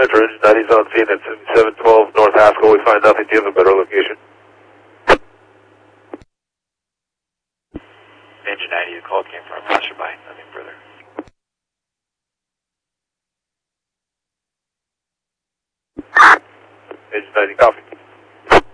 Metro Engine 90's on scene at 7712 North Haskell. We find nothing. Do you have a better location? Engine 90, the call came from passerby, nothing further. Engine 90, copy.